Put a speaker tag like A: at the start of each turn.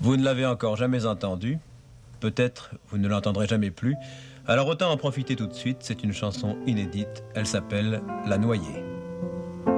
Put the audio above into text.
A: Vous ne l'avez encore jamais entendu. Peut-être vous ne l'entendrez jamais plus. Alors autant en profiter tout de suite. C'est une chanson inédite. Elle s'appelle La Noyée.